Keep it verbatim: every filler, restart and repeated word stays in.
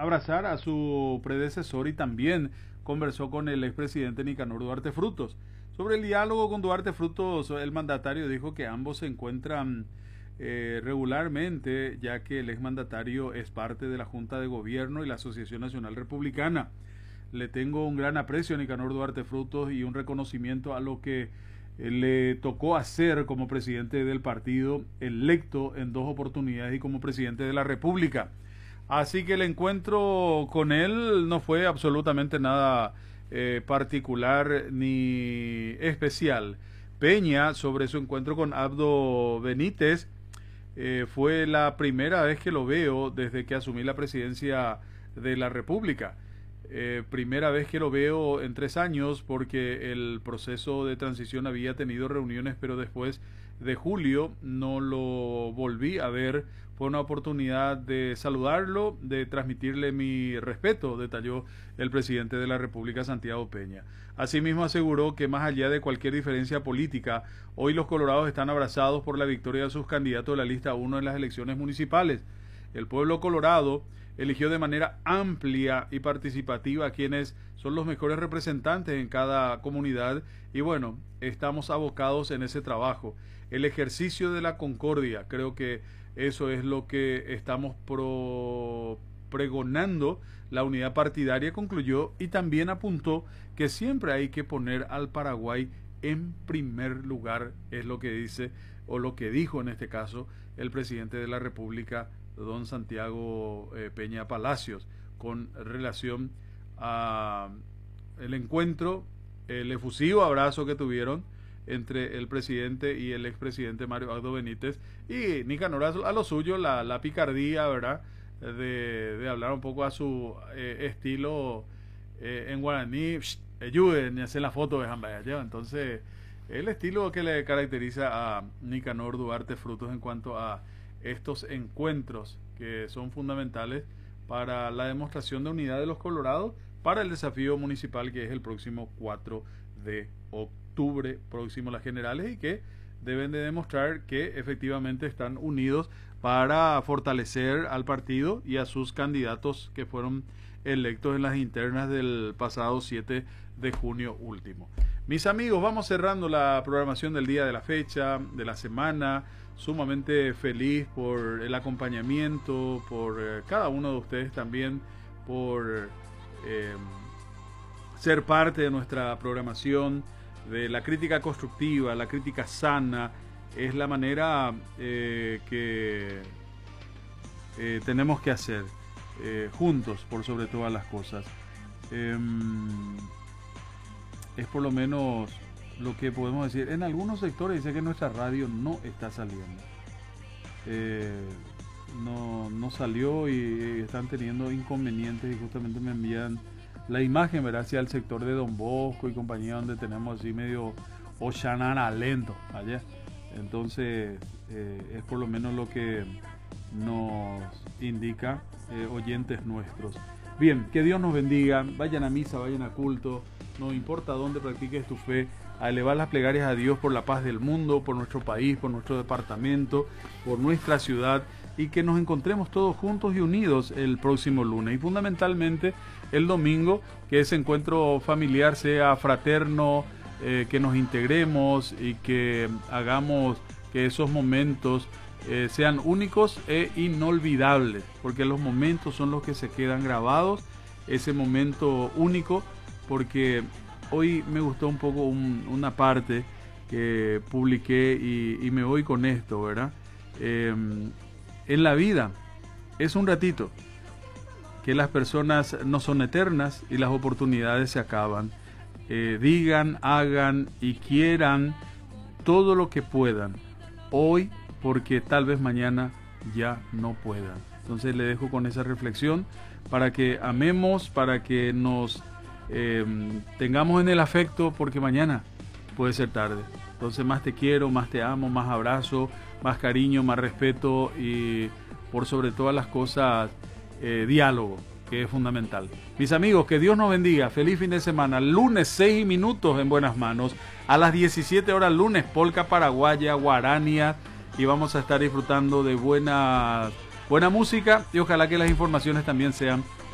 abrazar a su predecesor y también conversó con el expresidente Nicanor Duarte Frutos. Sobre el diálogo con Duarte Frutos, el mandatario dijo que ambos se encuentran eh, regularmente, ya que el exmandatario es parte de la Junta de Gobierno y la Asociación Nacional Republicana. Le tengo un gran aprecio a Nicanor Duarte Frutos y un reconocimiento a lo que eh, le tocó hacer como presidente del partido, electo en dos oportunidades y como presidente de la República. Así que el encuentro con él no fue absolutamente nada eh, particular ni especial. Peña, sobre su encuentro con Abdo Benítez, eh, fue la primera vez que lo veo desde que asumí la presidencia de la República. Eh, primera vez que lo veo en tres años porque el proceso de transición había tenido reuniones, pero después de julio no lo volví a ver. Fue una oportunidad de saludarlo, de transmitirle mi respeto, detalló el presidente de la República, Santiago Peña. Asimismo aseguró que más allá de cualquier diferencia política, hoy los colorados están abrazados por la victoria de sus candidatos de la lista uno en las elecciones municipales. El pueblo colorado eligió de manera amplia y participativa a quienes son los mejores representantes en cada comunidad y bueno, estamos abocados en ese trabajo. El ejercicio de la concordia, creo que eso es lo que estamos pro, pregonando, la unidad partidaria, concluyó, y también apuntó que siempre hay que poner al Paraguay en primer lugar, es lo que dice, o lo que dijo en este caso, el presidente de la República, don Santiago eh, Peña Palacios, con relación a el encuentro, el efusivo abrazo que tuvieron entre el presidente y el expresidente Mario Abdo Benítez, y Nicanor a lo suyo, la, la picardía, ¿verdad?, de, de hablar un poco a su eh, estilo eh, en guaraní, ayuden y hacer la foto de Jambaya. Entonces, el estilo que le caracteriza a Nicanor Duarte Frutos en cuanto a estos encuentros que son fundamentales para la demostración de unidad de los colorados para el desafío municipal que es el próximo cuatro de octubre, próximo a las generales, y que deben de demostrar que efectivamente están unidos para fortalecer al partido y a sus candidatos que fueron electos en las internas del pasado siete de junio último. Mis amigos, vamos cerrando la programación del día, de la fecha, de la semana. Sumamente feliz por el acompañamiento, por eh, cada uno de ustedes también, por eh, ser parte de nuestra programación, de la crítica constructiva, la crítica sana. Es la manera eh, que eh, tenemos que hacer eh, juntos, por sobre todas las cosas. Eh, es por lo menos lo que podemos decir. En algunos sectores dice que nuestra radio no está saliendo. Eh, no, no salió y están teniendo inconvenientes, y justamente me envían la imagen, ¿verdad?, hacia el sector de Don Bosco y compañía, donde tenemos así medio Oshanana lento allá. Entonces eh, es por lo menos lo que nos indica eh, oyentes nuestros. Bien, que Dios nos bendiga, vayan a misa, vayan a culto, no importa dónde practiques tu fe, a elevar las plegarias a Dios por la paz del mundo, por nuestro país, por nuestro departamento, por nuestra ciudad, y que nos encontremos todos juntos y unidos el próximo lunes, y fundamentalmente el domingo, que ese encuentro familiar sea fraterno, eh, que nos integremos y que hagamos que esos momentos eh, sean únicos e inolvidables, porque los momentos son los que se quedan grabados, ese momento único, porque hoy me gustó un poco un, una parte que publiqué y, y me voy con esto, ¿verdad? Eh, en la vida es un ratito, que las personas no son eternas y las oportunidades se acaban. Eh, digan, hagan y quieran todo lo que puedan hoy, porque tal vez mañana ya no puedan. Entonces le dejo con esa reflexión para que amemos, para que nos eh, tengamos en el afecto, porque mañana puede ser tarde. Entonces más te quiero, más te amo, más abrazo, más cariño, más respeto y por sobre todas las cosas eh, diálogo, que es fundamental. Mis amigos, que Dios nos bendiga. Feliz fin de semana. Lunes seis minutos en buenas manos. A las diecisiete horas lunes, polca paraguaya, guarania, y vamos a estar disfrutando de buena, buena música, y ojalá que las informaciones también sean